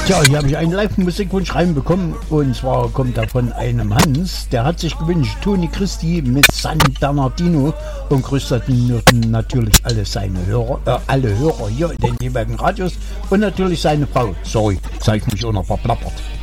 Tja, hier habe ich einen Live-Musikwunsch reinbekommen und zwar kommt er von einem Hans, der hat sich gewünscht, Toni Christi mit San Bernardino und grüßt natürlich alle Hörer hier in den jeweiligen Radios und natürlich seine Frau. Sorry, jetzt habe ich mich auch noch verplappert.